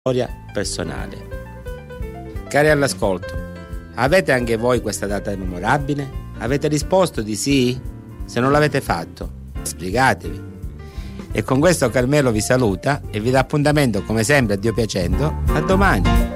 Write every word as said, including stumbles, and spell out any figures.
storia personale. Cari all'ascolto, avete anche voi questa data memorabile? Avete risposto di sì? Se non l'avete fatto, spiegatevi. E con questo Carmelo vi saluta e vi dà appuntamento come sempre, a Dio piacendo, a domani.